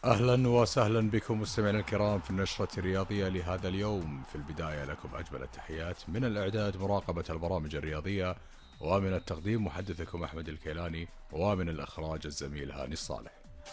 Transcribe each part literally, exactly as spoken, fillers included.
أهلا وسهلا بكم مستمعينا الكرام في النشرة الرياضية لهذا اليوم. في البداية لكم أجمل التحيات من الإعداد مراقبة البرامج الرياضية، ومن التقديم محدثكم أحمد الكيلاني، ومن الإخراج الزميل هاني الصالح.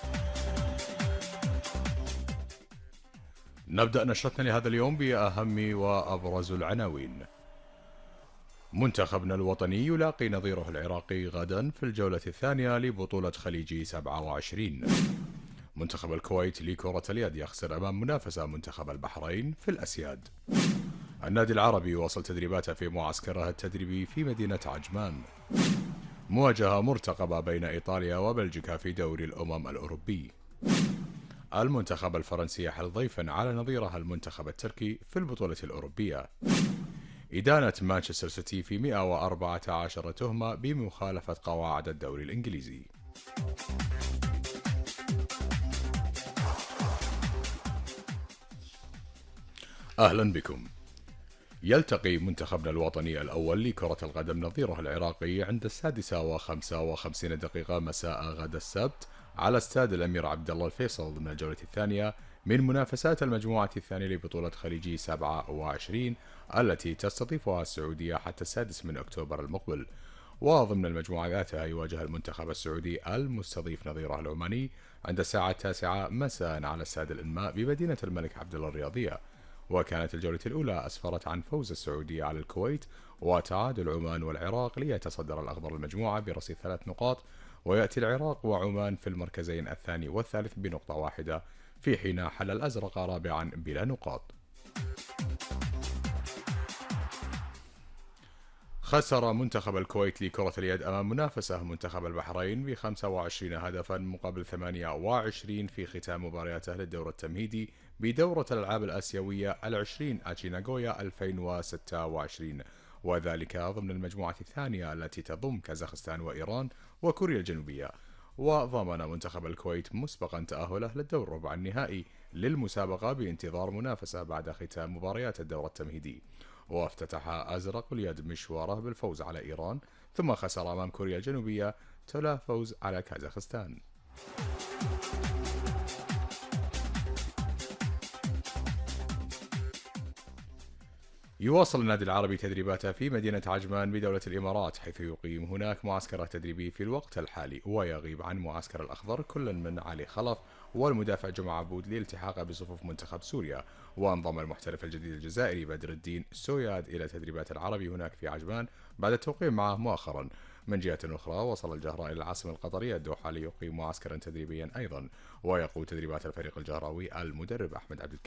نبدأ نشرتنا لهذا اليوم بأهم وأبرز العناوين. منتخبنا الوطني يلاقي نظيره العراقي غدا في الجولة الثانية لبطولة خليجي سبعة وعشرين. منتخب الكويت لكرة اليد يخسر أمام منافسة منتخب البحرين في الأسياد. النادي العربي يواصل تدريباته في معسكره التدريبي في مدينة عجمان. مواجهة مرتقبة بين إيطاليا وبلجيكا في دوري الأمم الأوروبي. المنتخب الفرنسي يحل ضيفا على نظيره المنتخب التركي في البطولة الأوروبية. إدانة مانشستر سيتي في مئة وأربعة عشر تهمة بمخالفة قواعد الدوري الإنجليزي. أهلا بكم. يلتقي منتخبنا الوطني الأول لكرة القدم نظيره العراقي عند السادسة وخمسة وخمسين دقيقة مساء غد السبت على استاد الأمير عبد الله الفيصل ضمن الجولة الثانية من منافسات المجموعة الثانية لبطولة خليجي سبعة وعشرين التي تستضيفها السعودية حتى السادس من أكتوبر المقبل. وضمن المجموعة ذاتها يواجه المنتخب السعودي المستضيف نظيره العماني عند الساعة التاسعة مساء على استاد الإنماء بمدينة الملك عبد الله الرياضية. وكانت الجولة الأولى أسفرت عن فوز السعودية على الكويت وتعادل عمان والعراق ليتصدر الأخضر المجموعة برصيد ثلاث نقاط، ويأتي العراق وعمان في المركزين الثاني والثالث بنقطة واحدة، في حين حل الأزرق رابعا بلا نقاط. خسر منتخب الكويت لكرة اليد أمام منافسه منتخب البحرين ب خمسة وعشرين هدفا مقابل ثمانية وعشرين في ختام مبارياته للدور التمهيدي بدورة الألعاب الآسيوية العشرين آتشي ناغويا ألفين وستة وعشرين، وذلك ضمن المجموعة الثانية التي تضم كازاخستان وإيران وكوريا الجنوبية. وضمن منتخب الكويت مسبقا تأهله للدور ربع النهائي للمسابقة بانتظار منافسة بعد ختام مباريات الدور التمهيدي. وافتتح أزرق اليد مشواره بالفوز على إيران، ثم خسر أمام كوريا الجنوبية تلا فوز على كازاخستان. يواصل النادي العربي تدريباته في مدينة عجمان بدولة الإمارات، حيث يقيم هناك معسكر تدريبي في الوقت الحالي، ويغيب عن معسكر الأخضر كل من علي خلف والمدافع جمعة عبود لالتحاقه بصفوف منتخب سوريا. وانضم المحترف الجديد الجزائري بدر الدين سوياد إلى تدريبات العربي هناك في عجمان بعد التوقيع معه مؤخرا. من جهة أخرى وصل الجهراء إلى العاصمة القطرية الدوحة ليقيم معسكرا تدريبيا أيضا، ويقود تدريبات الفريق الجهراوي المدرب أحمد عبد